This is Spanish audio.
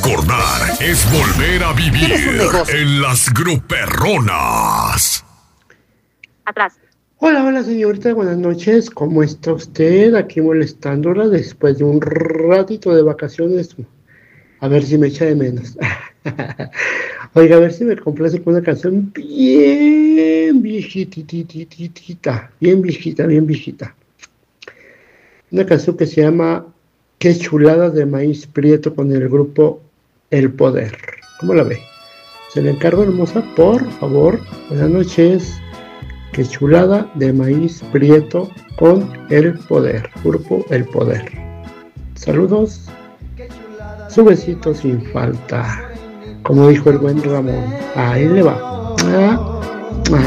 recordar, es volver a vivir en las gruperronas. Atrás. Hola señorita, buenas noches. ¿Cómo está usted? Aquí molestándola después de un ratito de vacaciones. A ver si me echa de menos. Oiga, a ver si me complace con una canción bien viejitita. Bien viejita. Una canción que se llama Qué chulada de Maíz Prieto con el grupo El Poder. ¿Cómo la ve? Se le encargo, hermosa, por favor. Buenas noches. Qué chulada de Maíz Prieto con El Poder. Grupo El Poder. Saludos. Su besito sin falta. Como dijo el buen Ramón. Ahí le va.